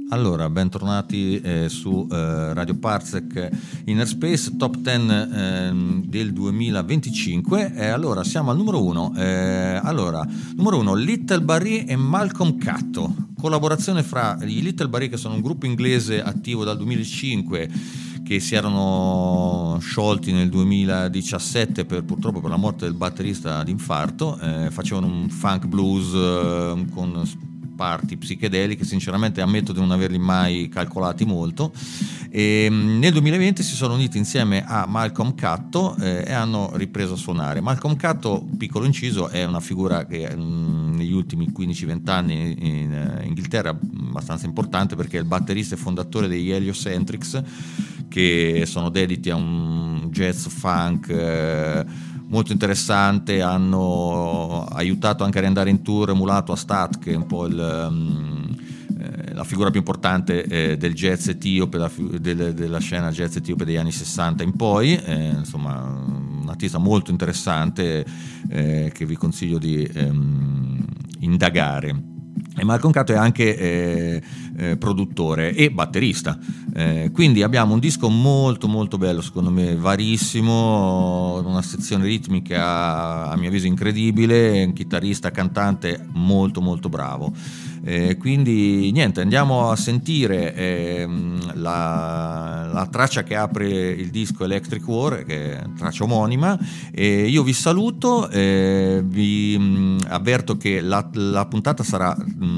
Allora, bentornati su Radio Parsec Inner Space, top 10 del 2025. Allora, siamo al numero 1. Numero 1, Little Barrie e Malcolm Catto. Collaborazione fra i Little Barrie, che sono un gruppo inglese attivo dal 2005, che si erano sciolti nel 2017 purtroppo per la morte del batterista d'infarto. Facevano un funk blues con parti psichedeliche, sinceramente ammetto di non averli mai calcolati molto, e nel 2020 si sono uniti insieme a Malcolm Catto e hanno ripreso a suonare. Malcolm Catto, piccolo inciso, è una figura che negli ultimi 15-20 anni in Inghilterra è abbastanza importante, perché è il batterista e fondatore degli Heliocentrics, che sono dediti a un jazz funk molto interessante. Hanno aiutato anche a riandare in tour Mulatu Astat, che è un po' la figura più importante del jazz etiope, della scena jazz etiope degli anni 60 in poi, insomma un artista molto interessante che vi consiglio di indagare. E Malcolm Catto è anche produttore e batterista, quindi abbiamo un disco molto molto bello, secondo me varissimo, una sezione ritmica a mio avviso incredibile, un chitarrista cantante molto molto bravo. Quindi niente, andiamo a sentire la traccia che apre il disco, Electric War, che è traccia omonima. Io vi saluto, vi avverto che la puntata sarà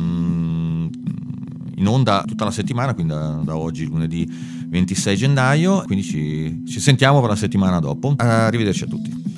in onda tutta la settimana, quindi da oggi, lunedì 26 gennaio, quindi ci sentiamo per la settimana dopo. Arrivederci a tutti.